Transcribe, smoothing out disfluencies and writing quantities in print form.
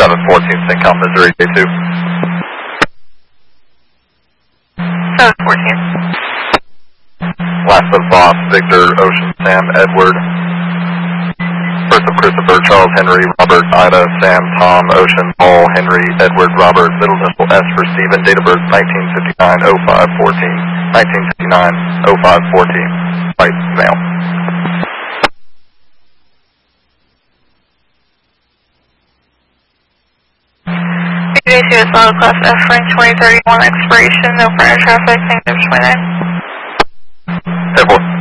714 St. Cal, Missouri, Day 2. 714. Last of Boss, Victor, Ocean, Sam, Edward. First of Christopher, Charles, Henry, Robert, Ida, Sam, Tom, Ocean, Paul, Henry, Edward, Robert, middle initial S for Stephen, date of birth 1959-05-14, 1959-05-14, white, male. BJ2 is auto class F rank 2031 expiration, no prior traffic, negative 29. Airport.